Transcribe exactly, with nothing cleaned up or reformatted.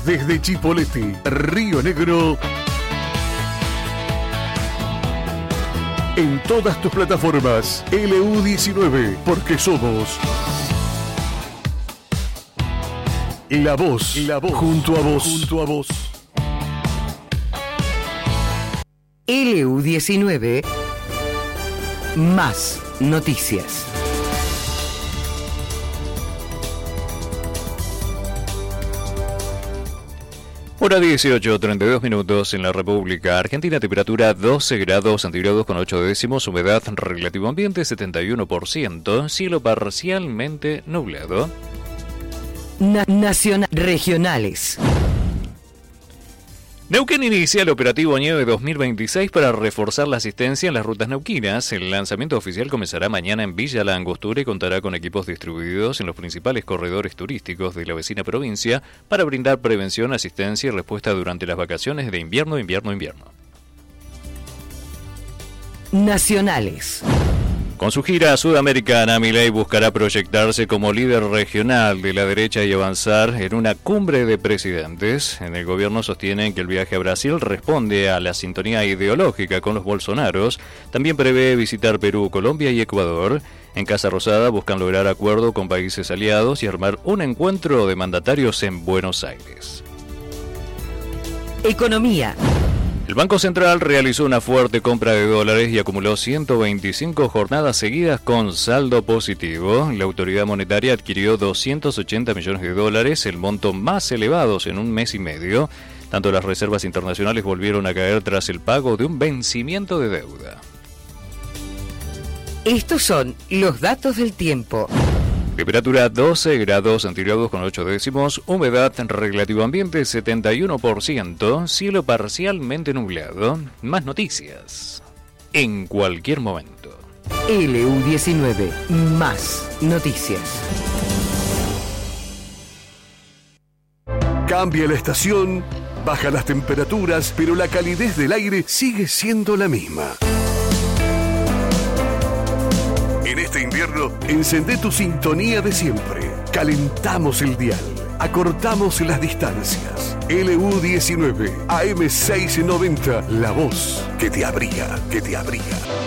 desde Chipoleti, Río Negro. En todas tus plataformas, L U diecinueve, porque somos la voz, la voz, junto a vos, junto a vos. L U diecinueve, más noticias. Hora dieciocho, treinta y dos minutos en la República Argentina, temperatura doce grados centígrados con ocho décimos, humedad relativo ambiente setenta y uno por ciento, cielo parcialmente nublado. Na- nacional, regionales. Neuquén inicia el operativo Nieve dos mil veintiséis para reforzar la asistencia en las rutas neuquinas. El lanzamiento oficial comenzará mañana en Villa La Angostura y contará con equipos distribuidos en los principales corredores turísticos de la vecina provincia para brindar prevención, asistencia y respuesta durante las vacaciones de invierno, invierno, invierno. Nacionales. Con su gira sudamericana, Milei buscará proyectarse como líder regional de la derecha y avanzar en una cumbre de presidentes. En el gobierno sostienen que el viaje a Brasil responde a la sintonía ideológica con los Bolsonaros. También prevé visitar Perú, Colombia y Ecuador. En Casa Rosada buscan lograr acuerdo con países aliados y armar un encuentro de mandatarios en Buenos Aires. Economía. El Banco Central realizó una fuerte compra de dólares y acumuló ciento veinticinco jornadas seguidas con saldo positivo. La autoridad monetaria adquirió doscientos ochenta millones de dólares, el monto más elevado en un mes y medio. Tanto las reservas internacionales volvieron a caer tras el pago de un vencimiento de deuda. Estos son los datos del tiempo. Temperatura doce grados centígrados con ocho décimos, humedad relativo ambiente setenta y uno por ciento, cielo parcialmente nublado. Más noticias en cualquier momento. L U diecinueve, más noticias. Cambia la estación, baja las temperaturas, pero la calidez del aire sigue siendo la misma. En este invierno, encendé tu sintonía de siempre. Calentamos el dial. Acortamos las distancias. L U diecinueve, A M seiscientos noventa. La voz que te abriga, que te abriga.